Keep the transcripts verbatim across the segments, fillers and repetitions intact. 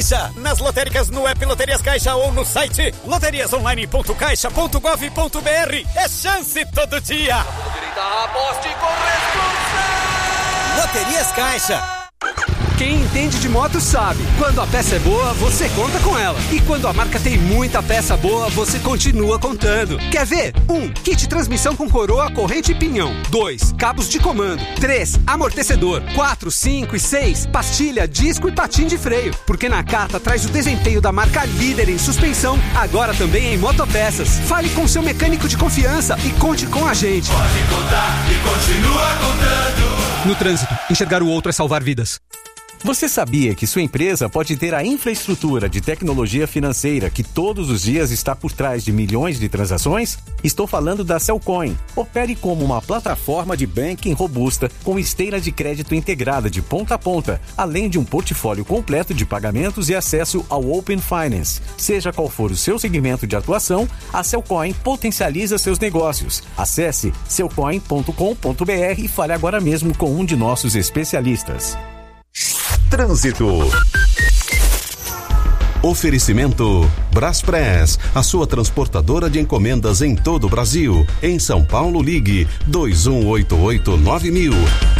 Caixa. Nas lotéricas, no app Loterias Caixa ou no site loterias online ponto caixa ponto gov ponto br. É chance todo dia. Aposte com responsabilidade. Loterias Caixa. Quem entende de moto sabe, quando a peça é boa, você conta com ela. E quando a marca tem muita peça boa, você continua contando. Quer ver? um. Kit transmissão com coroa, corrente e pinhão. dois. Cabos de comando. três. Amortecedor. quatro, cinco e seis. Pastilha, disco e patim de freio. Porque Nakata traz o desempenho da marca líder em suspensão, agora também em motopeças. Fale com seu mecânico de confiança e conte com a gente. Pode contar e continua contando. No trânsito, enxergar o outro é salvar vidas. Você sabia que sua empresa pode ter a infraestrutura de tecnologia financeira que todos os dias está por trás de milhões de transações? Estou falando da Cellcoin. Opere como uma plataforma de banking robusta com esteira de crédito integrada de ponta a ponta, além de um portfólio completo de pagamentos e acesso ao Open Finance. Seja qual for o seu segmento de atuação, a Cellcoin potencializa seus negócios. Acesse cellcoin ponto com ponto br e fale agora mesmo com um de nossos especialistas. Trânsito. Oferecimento Braspress, a sua transportadora de encomendas em todo o Brasil. Em São Paulo, ligue dois um oito oito nove mil.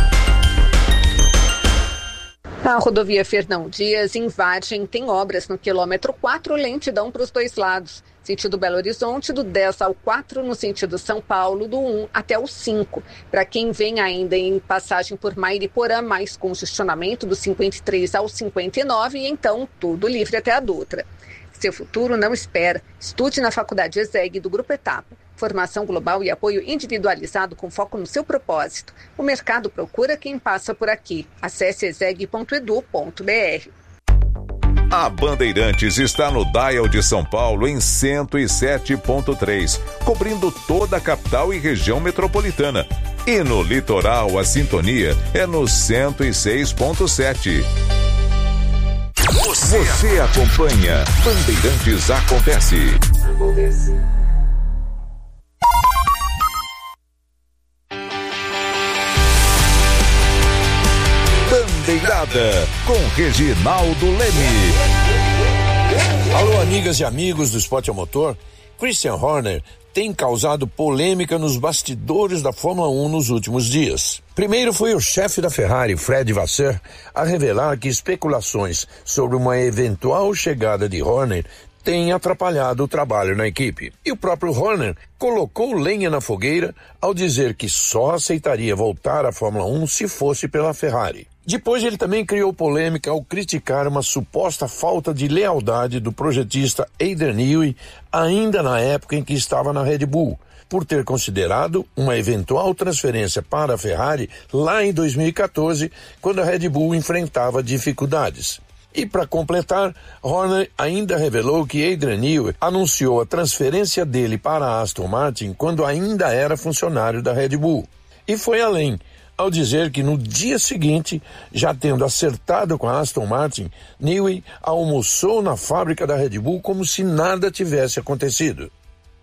A rodovia Fernão Dias, em Vargem, tem obras no quilômetro quatro, lentidão para os dois lados. Sentido Belo Horizonte, do dez ao quatro, no sentido São Paulo, do um até o cinco. Para quem vem ainda em passagem por Mairiporã, mais congestionamento do cinquenta e três ao cinquenta e nove, e então tudo livre até a Dutra. Seu futuro não espera. Estude na Faculdade ESEG do Grupo Etapa. Formação global e apoio individualizado com foco no seu propósito. O mercado procura quem passa por aqui. Acesse exeg ponto edu ponto br. A Bandeirantes está no Dial de São Paulo em cento e sete ponto três, cobrindo toda a capital e região metropolitana. E no litoral, a sintonia é no cento e seis ponto sete. Você, Você acompanha Bandeirantes Acontece. Acontece. Bandeirada com Reginaldo Leme. Alô, amigas e amigos do Esporte a Motor. Christian Horner tem causado polêmica nos bastidores da Fórmula um nos últimos dias. Primeiro foi o chefe da Ferrari, Fred Vasseur, a revelar que especulações sobre uma eventual chegada de Horner têm atrapalhado o trabalho na equipe. E o próprio Horner colocou lenha na fogueira ao dizer que só aceitaria voltar à Fórmula um se fosse pela Ferrari. Depois ele também criou polêmica ao criticar uma suposta falta de lealdade do projetista Adrian Newey, ainda na época em que estava na Red Bull, por ter considerado uma eventual transferência para a Ferrari lá em dois mil e quatorze, quando a Red Bull enfrentava dificuldades. E para completar, Horner ainda revelou que Adrian Newey anunciou a transferência dele para a Aston Martin quando ainda era funcionário da Red Bull. E foi além, ao dizer que no dia seguinte, já tendo acertado com a Aston Martin, Newey almoçou na fábrica da Red Bull como se nada tivesse acontecido.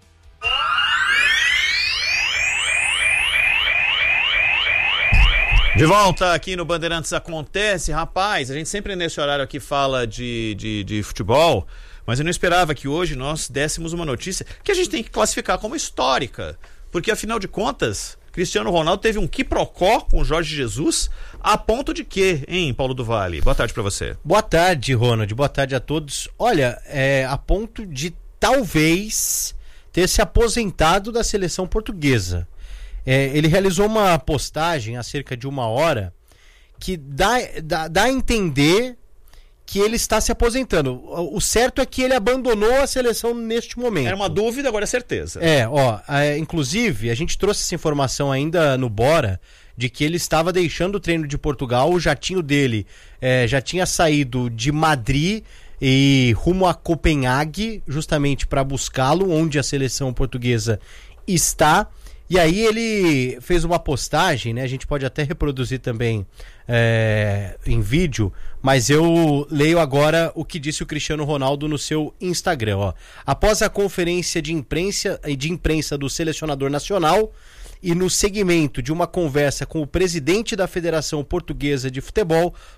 De volta aqui no Bandeirantes Acontece. Rapaz, a gente sempre nesse horário aqui fala de, de, de futebol, mas eu não esperava que hoje nós dessemos uma notícia que a gente tem que classificar como histórica, porque afinal de contas, Cristiano Ronaldo teve um quiprocó com o Jorge Jesus, a ponto de quê, hein, Paulo do Vale? Boa tarde pra você. Boa tarde, Ronald, boa tarde a todos. Olha, é, a ponto de talvez ter se aposentado da seleção portuguesa. É, ele realizou uma postagem há cerca de uma hora que dá, dá, dá a entender que ele está se aposentando. O, o certo é que ele abandonou a seleção neste momento. Era uma dúvida, agora é certeza. É, ó, é, inclusive a gente trouxe essa informação ainda no Bora, de que ele estava deixando o treino de Portugal, o jatinho dele é, já tinha saído de Madrid e rumo a Copenhague, justamente para buscá-lo, onde a seleção portuguesa está. E aí ele fez uma postagem, né? A gente pode até reproduzir também é, em vídeo, mas eu leio agora o que disse o Cristiano Ronaldo no seu Instagram. Ó. Após a conferência de imprensa, de imprensa do selecionador nacional e no segmento de uma conversa com o presidente da Federação Portuguesa de Futebol,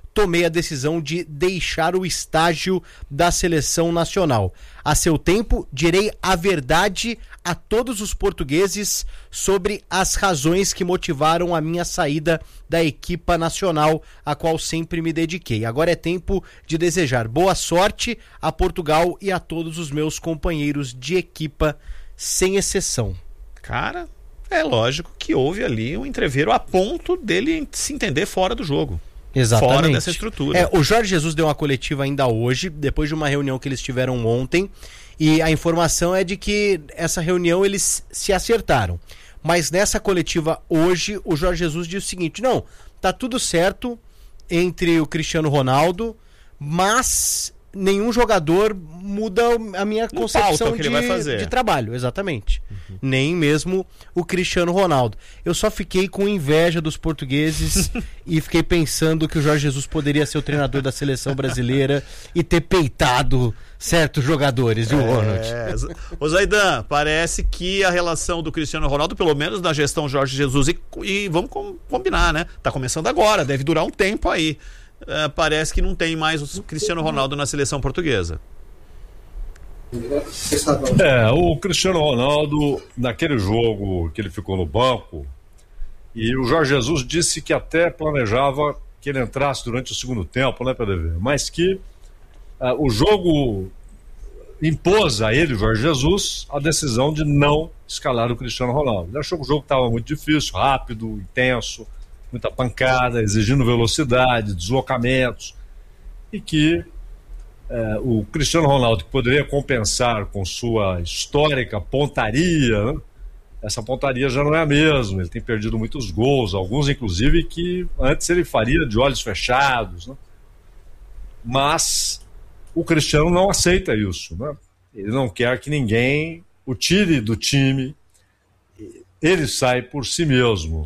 tomei a decisão de deixar o estágio da seleção nacional. A seu tempo, direi a verdade a todos os portugueses sobre as razões que motivaram a minha saída da equipa nacional, a qual sempre me dediquei. Agora é tempo de desejar boa sorte a Portugal e a todos os meus companheiros de equipa, sem exceção. Cara, é lógico que houve ali um entreveiro a ponto dele se entender fora do jogo. Exatamente. Fora dessa estrutura. É, o Jorge Jesus deu uma coletiva ainda hoje, depois de uma reunião que eles tiveram ontem, e a informação é de que essa reunião eles se acertaram. Mas nessa coletiva hoje, o Jorge Jesus disse o seguinte: não, tá tudo certo entre o Cristiano Ronaldo, mas nenhum jogador muda a minha No concepção pauta que de, ele vai fazer. de trabalho, exatamente. Uhum. Nem mesmo o Cristiano Ronaldo. Eu só fiquei com inveja dos portugueses e fiquei pensando que o Jorge Jesus poderia ser o treinador da seleção brasileira e ter peitado certos jogadores, viu, Ronald? É. Ô Zaidan, parece que a relação do Cristiano Ronaldo, pelo menos na gestão Jorge Jesus, e, e vamos com, combinar, né? Tá começando agora, deve durar um tempo aí. Uh, parece que não tem mais o Cristiano Ronaldo na seleção portuguesa. É, o Cristiano Ronaldo, naquele jogo que ele ficou no banco, e o Jorge Jesus disse que até planejava que ele entrasse durante o segundo tempo, né, P D V? Mas que uh, o jogo impôs a ele, o Jorge Jesus, a decisão de não escalar o Cristiano Ronaldo. Ele achou que o jogo estava muito difícil, rápido, intenso, muita pancada, exigindo velocidade, deslocamentos, e que é, o Cristiano Ronaldo, que poderia compensar com sua histórica pontaria, né? Essa pontaria já não é a mesma, ele tem perdido muitos gols, alguns inclusive que antes ele faria de olhos fechados, né? Mas o Cristiano não aceita isso, né? Ele não quer que ninguém o tire do time, ele sai por si mesmo.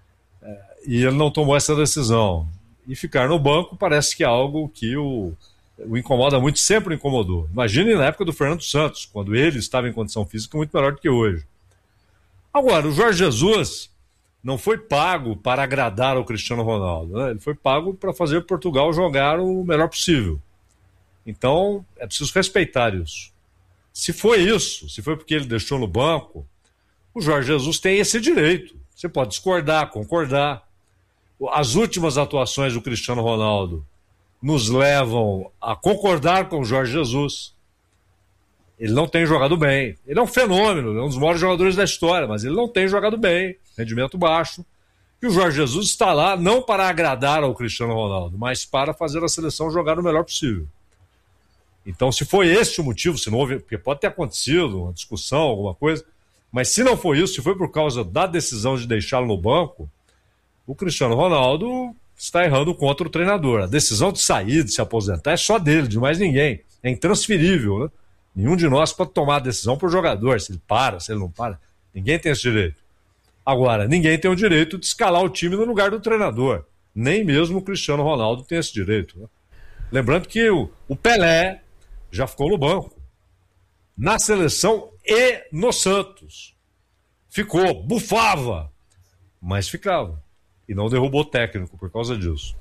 E ele não tomou essa decisão. E ficar no banco parece que é algo que o, o incomoda muito, sempre incomodou. Imagine na época do Fernando Santos, quando ele estava em condição física muito melhor do que hoje. Agora, o Jorge Jesus não foi pago para agradar ao Cristiano Ronaldo, né? Ele foi pago para fazer Portugal jogar o melhor possível. Então, é preciso respeitar isso. Se foi isso, se foi porque ele deixou no banco, o Jorge Jesus tem esse direito. Você pode discordar, concordar. As últimas atuações do Cristiano Ronaldo nos levam a concordar com o Jorge Jesus. Ele não tem jogado bem. Ele é um fenômeno, ele é um dos maiores jogadores da história, mas ele não tem jogado bem, rendimento baixo. E o Jorge Jesus está lá não para agradar ao Cristiano Ronaldo, mas para fazer a seleção jogar o melhor possível. Então, se foi esse o motivo, se não houve, porque pode ter acontecido uma discussão, alguma coisa, mas se não foi isso, se foi por causa da decisão de deixá-lo no banco, o Cristiano Ronaldo está errando contra o treinador. A decisão de sair, de se aposentar, é só dele, de mais ninguém. É intransferível, né? Nenhum de nós pode tomar a decisão por jogador, se ele para, se ele não para. Ninguém tem esse direito. Agora, ninguém tem o direito de escalar o time no lugar do treinador. Nem mesmo o Cristiano Ronaldo tem esse direito, né? Lembrando que o, o Pelé já ficou no banco. Na seleção e no Santos. Ficou, bufava, mas ficava. E não derrubou o técnico por causa disso.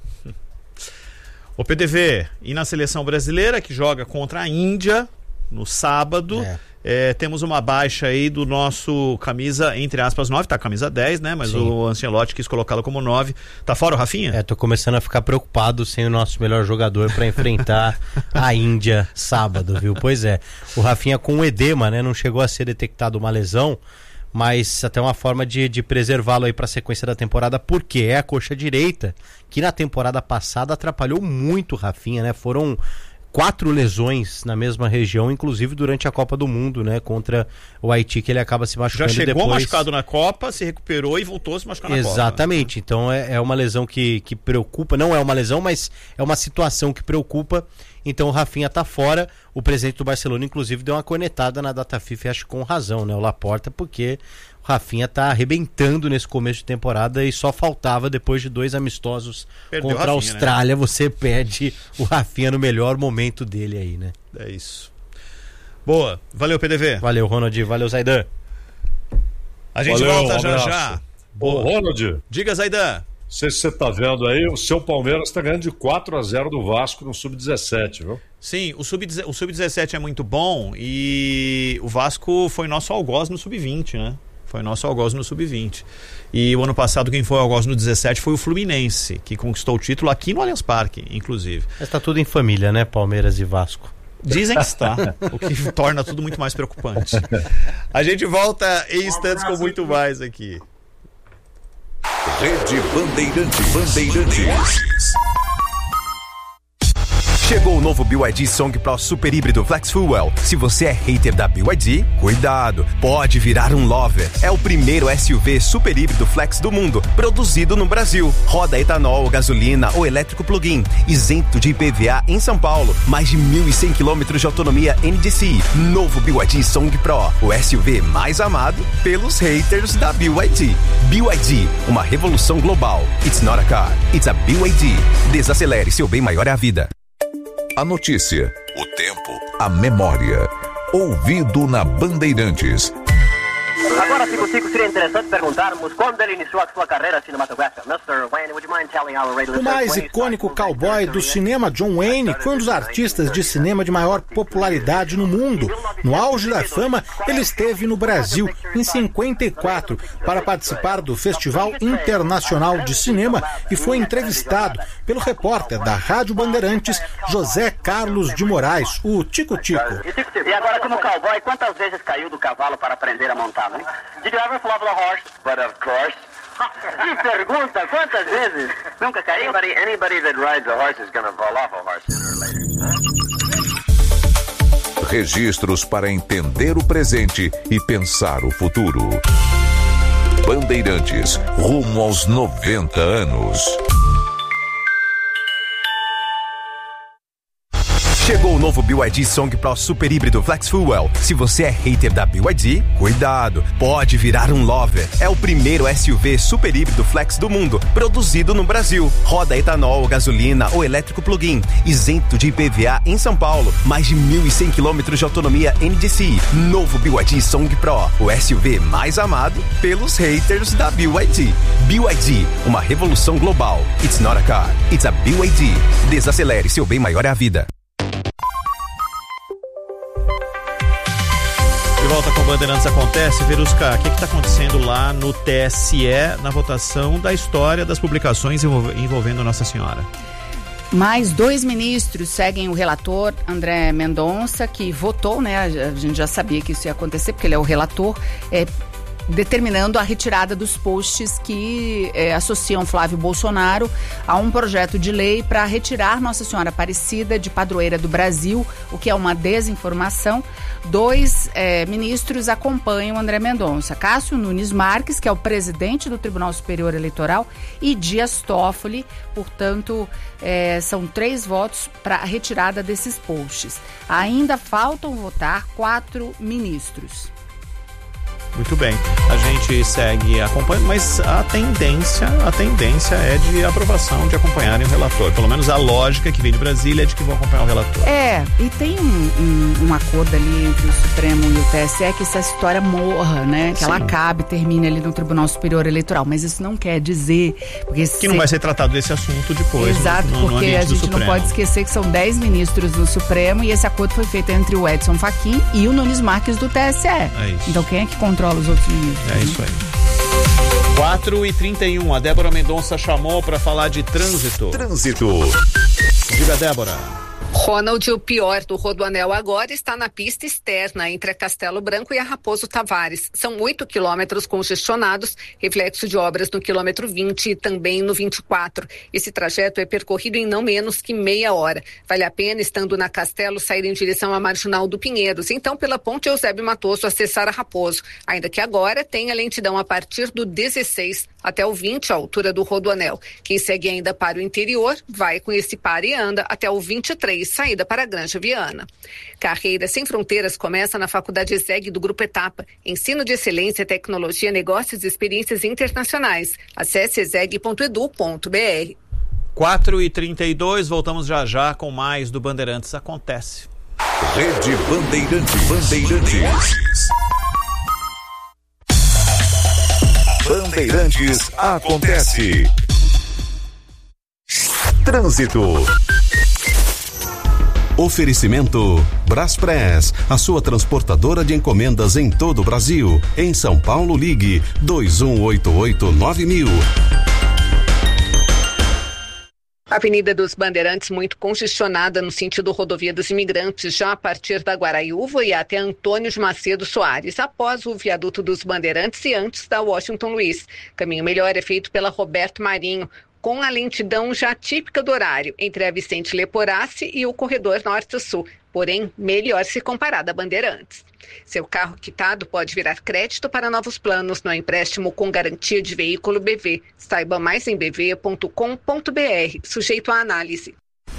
O P D V, e na seleção brasileira, que joga contra a Índia no sábado, é. É, temos uma baixa aí do nosso camisa, entre aspas, nove, tá camisa dez, né? Mas Sim. o Ancelotti quis colocá-lo como nove. Tá fora o Rafinha? É, tô começando a ficar preocupado sem o nosso melhor jogador para enfrentar a Índia sábado, viu? Pois é, o Rafinha com edema, né? Não chegou a ser detectado uma lesão, mas até uma forma de, de preservá-lo aí para a sequência da temporada, porque é a coxa direita, que na temporada passada atrapalhou muito o Rafinha, né? Foram quatro lesões na mesma região, inclusive durante a Copa do Mundo, né? Contra o Haiti, que ele acaba se machucando. Já chegou depois... machucado na Copa, se recuperou e voltou a se machucar na Exatamente. Copa. Exatamente, então é, é uma lesão que, que preocupa, não é uma lesão, mas é uma situação que preocupa. Então o Rafinha tá fora. O presidente do Barcelona, inclusive, deu uma cornetada na data FIFA, acho que com razão, né? O Laporta, porque o Rafinha tá arrebentando nesse começo de temporada e só faltava, depois de dois amistosos Perdeu contra a Rafinha, Austrália, né? Você perde o Rafinha no melhor momento dele aí, né? É isso. Boa. Valeu, P D V. Valeu, Ronald. Valeu, Zaidan. A gente Valeu, volta um já já. Boa. Ô, Ronald. Diga, Zaidan. sei se você está vendo aí, o seu Palmeiras está ganhando de quatro a zero do Vasco no sub dezessete, viu? Sim, o sub dezessete é muito bom e o Vasco foi nosso algoz no sub vinte, né? Foi nosso algoz no sub vinte. E o ano passado quem foi algoz no dezessete foi o Fluminense, que conquistou o título aqui no Allianz Parque, inclusive. Mas tá tudo em família, né? Palmeiras e Vasco. Dizem que está, o que torna tudo muito mais preocupante. A gente volta em instantes com muito mais aqui. Rede Bandeirantes. Bandeirantes. Chegou o novo B Y D Song Pro Super Híbrido Flex Fuel. Se você é hater da B Y D, cuidado, pode virar um lover. É o primeiro S U V super híbrido flex do mundo, produzido no Brasil. Roda etanol, gasolina ou elétrico plug-in, isento de I P V A em São Paulo. Mais de mil e cem quilômetros de autonomia N D C I. Novo B Y D Song Pro, o S U V mais amado pelos haters da B Y D. B Y D, uma revolução global. It's not a car, it's a B Y D. Desacelere, seu bem maior é a vida. A notícia, o tempo, a memória. Ouvido na Bandeirantes. Agora, Tico Tico, seria interessante perguntarmos quando ele iniciou a sua carreira cinematográfica. mister Wayne, would you mind telling our radio O mais icônico cowboy do cinema, John Wayne, foi um dos artistas de cinema de maior popularidade no mundo. No auge da fama, ele esteve no Brasil em cinquenta e quatro para participar do Festival Internacional de Cinema e foi entrevistado pelo repórter da Rádio Bandeirantes, José Carlos de Moraes, o Tico Tico. E agora, como cowboy, quantas vezes caiu do cavalo para aprender a montar? Né? Did you ever fall off a horse? But of course. Que pergunta, quantas vezes? Nunca caiu? Anybody, anybody that rides a horse is gonna fall off a horse sooner or later. Registros para entender o presente e pensar o futuro. Bandeirantes, rumo aos noventa anos. Chegou o novo B Y D Song Pro Super Híbrido Flex Fuel. Se você é hater da B Y D, cuidado, pode virar um lover. É o primeiro S U V super híbrido flex do mundo, produzido no Brasil. Roda etanol, gasolina ou elétrico plug-in, isento de I P V A em São Paulo. Mais de mil e cem quilômetros de autonomia N D C I. Novo B Y D Song Pro, o S U V mais amado pelos haters da B Y D. B Y D, uma revolução global. It's not a car, it's a B Y D. Desacelere, seu bem maior é a vida. De volta com o Bandeirantes Acontece. Verusca, o que está acontecendo lá no T S E na votação da história das publicações envolvendo Nossa Senhora? Mais dois ministros seguem o relator André Mendonça, que votou, né? A gente já sabia que isso ia acontecer, porque ele é o relator, é, determinando a retirada dos posts que é, associam Flávio Bolsonaro a um projeto de lei para retirar Nossa Senhora Aparecida de padroeira do Brasil, o que é uma desinformação. Dois é, ministros acompanham André Mendonça: Cássio Nunes Marques, que é o presidente do Tribunal Superior Eleitoral, e Dias Toffoli. Portanto, é, são três votos para a retirada desses posts. Ainda faltam votar quatro ministros. Muito bem, a gente segue acompanhando, mas a tendência, a tendência é de aprovação, de acompanharem o relator. Pelo menos a lógica que vem de Brasília é de que vão acompanhar o relator. É, e tem um, um, um acordo ali entre o Supremo e o T S E que essa história morra, né? Que Sim. ela acabe, termine ali no Tribunal Superior Eleitoral. Mas isso não quer dizer... Porque que se... não vai ser tratado desse assunto depois. Exato, no, no, porque no a gente Supremo. não pode esquecer que são dez ministros do Supremo e esse acordo foi feito entre o Edson Fachin e o Nunes Marques do T S E. É isso. Então quem é que controla os outros ministros? É isso aí. quatro e trinta e um, a Débora Mendonça chamou para falar de trânsito. Trânsito. Diga, Débora. Ronald, o pior do Rodoanel agora está na pista externa entre a Castelo Branco e a Raposo Tavares. São oito quilômetros congestionados, reflexo de obras no quilômetro vinte e também no vinte e quatro. Esse trajeto é percorrido em não menos que meia hora. Vale a pena, estando na Castelo, sair em direção à Marginal do Pinheiros. Então, pela ponte Eusébio Matoso, acessar a Raposo. Ainda que agora tenha lentidão a partir do dezesseis até o vinte, a altura do Rodoanel. Quem segue ainda para o interior, vai com esse para e anda até o vinte e três, saída para a Granja Viana. Carreira Sem Fronteiras começa na Faculdade ESEG do Grupo Etapa. Ensino de excelência, tecnologia, negócios e experiências internacionais. Acesse exeg ponto edu ponto br. quatro e trinta e dois, voltamos já já com mais do Bandeirantes Acontece. Rede Bandeirantes. Bandeirantes. Bandeirantes Acontece. Trânsito. Oferecimento Braspress, a sua transportadora de encomendas em todo o Brasil. Em São Paulo, ligue dois um oito oito nove mil. Avenida dos Bandeirantes muito congestionada no sentido rodovia dos Imigrantes, já a partir da Guaraiúva e até Antônio de Macedo Soares, após o viaduto dos Bandeirantes e antes da Washington Luiz. Caminho melhor é feito pela Roberto Marinho, com a lentidão já típica do horário entre a Vicente Leporassi e o corredor norte-sul, porém melhor se comparado a Bandeirantes. Seu carro quitado pode virar crédito para novos planos no empréstimo com garantia de veículo B V. Saiba mais em b v ponto com ponto b r, sujeito à análise.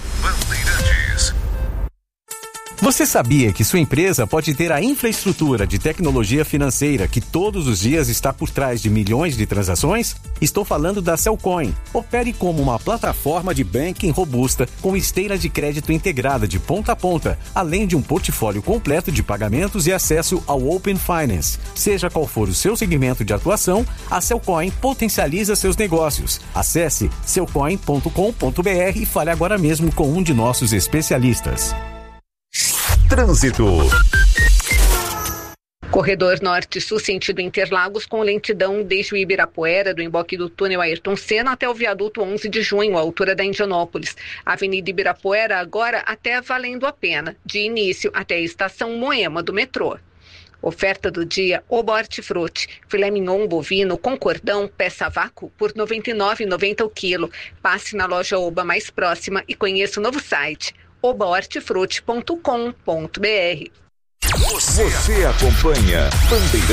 Você sabia que sua empresa pode ter a infraestrutura de tecnologia financeira que todos os dias está por trás de milhões de transações? Estou falando da Cellcoin. Opere como uma plataforma de banking robusta com esteira de crédito integrada de ponta a ponta, além de um portfólio completo de pagamentos e acesso ao Open Finance. Seja qual for o seu segmento de atuação, a Cellcoin potencializa seus negócios. Acesse cellcoin ponto com ponto b r e fale agora mesmo com um de nossos especialistas. Trânsito. Corredor Norte-Sul, sentido Interlagos, com lentidão desde o Ibirapuera, do emboque do túnel Ayrton Senna até o viaduto onze de junho, à altura da Indianópolis. Avenida Ibirapuera agora até valendo a pena, de início até a estação Moema do metrô. Oferta do dia, Oba Hortifruti, filé mignon bovino com cordão, peça a vácuo por noventa e nove reais e noventa centavos o quilo. Passe na loja Oba mais próxima e conheça o novo site, oba hortifruti ponto com ponto b r. Você acompanha Bandeirantes.